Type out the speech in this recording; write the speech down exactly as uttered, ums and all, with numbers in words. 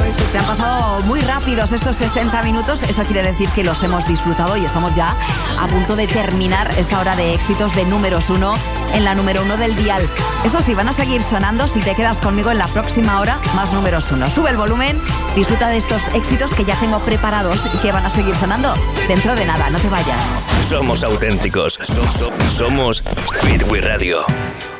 Se han pasado muy rápidos estos sesenta minutos. Eso quiere decir que los hemos disfrutado y estamos ya a punto de terminar esta hora de éxitos de números uno en la número uno del dial. Eso sí, van a seguir sonando si te quedas conmigo en la próxima hora, más números uno. Sube el volumen, disfruta de estos éxitos que ya tengo preparados y que van a seguir sonando dentro de nada. No te vayas. Somos auténticos. So- so- somos Hit We Radio.